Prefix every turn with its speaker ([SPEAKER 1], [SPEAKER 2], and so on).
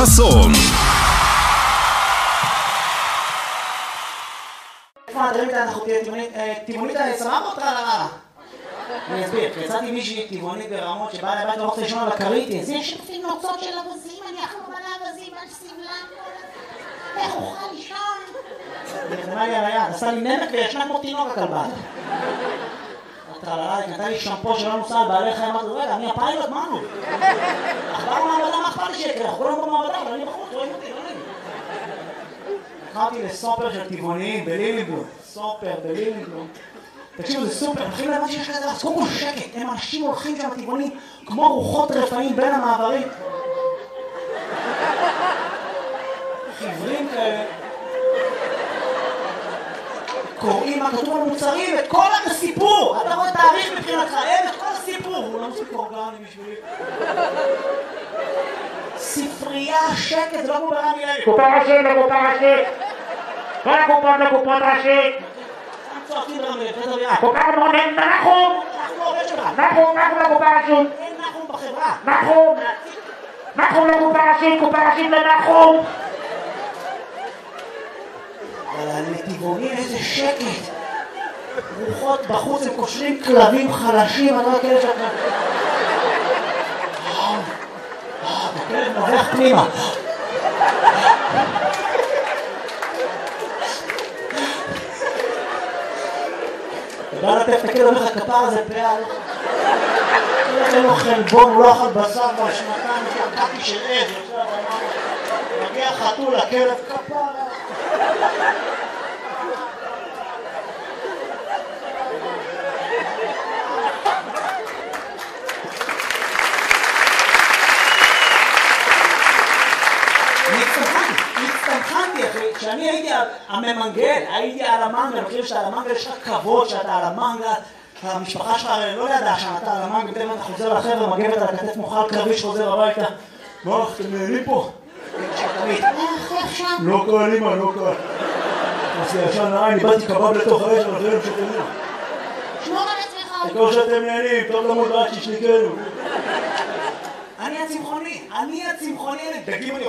[SPEAKER 1] חסון.
[SPEAKER 2] אנחנו טבעונית סבבה אותך למה? אני אסביר, יצאתי מישהי טבעונית ברמות שבאה לבית לא רוצה לישון על הכרית. זה שפים נוצות של אבזים, אני אחלום על האבזים, על סבלן, איך אוכל לישון? נראה לי על היד, עשה לי נמק וישנה כמו תינוק הכלבה. היא קנתה לי שמפו שלא נוסע על בעלי חיים, אמרתי, רגע, אני הפיילוט, מה נו? אחבר מעבדה, מה אכפת לי שיקרה? אנחנו כולם במעבדה, אבל אני בחוץ, רואים אותי, לא נעים. נכנסתי לסופר של טבעוניים בלילינבלום, סופר בלילינבלום. תקשיבו, זה סופר, הולכים להבן שיש כזה, אז קודם כל שקט, הם אנשים הולכים שם טבעונים כמו רוחות רפאים בין המעברים. חברים כאלה. קוראים מה כתוב על מוצרים, את כל הסיפור. אתה רואה תאריך מבחינתך, אין את כל הסיפור. הוא לא מוסיף אורגני בשבילי. ספרייה, שקט, זה לא כמו ברמי לוי.
[SPEAKER 3] קופה ראשית לקופה ראשית. כל הקופות לקופות ראשית.
[SPEAKER 2] צועקים ברמי לוי, זה דרייה.
[SPEAKER 3] קופה מונן, נחום.
[SPEAKER 2] אנחנו עובד שלך.
[SPEAKER 3] נחום לקופה ראשית.
[SPEAKER 2] אין נחום בחברה.
[SPEAKER 3] נחום לקופה ראשית, קופה ראשית לנחום.
[SPEAKER 2] אבל הנתיבונים איזה שקט. רוחות בחוץ, הם קושרים כלבים חלשים, אני לא כאלה שאתה... הכלב נובח פנימה. אתה בא לטף את הכלב, אומר לך כפר הזה פעל. אין לו חלבון, הוא לא אכל בשר כבר שנתיים, קקי של עז, מגיע חתול, הכלב כפר. הצטמחנתי אחי, כשאני הייתי הממנגל, הייתי על המנגל, מכיר שאתה על המנגל, יש לך כבוד שאתה על המנגל, המשפחה שלך לא ידעה שאתה על המנגל, פתאום אתה חוזר לחבר'ה, מגבת על הכתף מוכל קרבי שחוזר הביתה. מה, אתם נהנים פה? לא קל אימא, לא קל. עשי ישן לעין, איבדתי קבב לתוך האש, אבל זה שתהנים.
[SPEAKER 4] שמור על עצמך.
[SPEAKER 2] כמו שאתם נהנים, טוב למוד רק שישליקנו. אני הצמחוני, דגים אני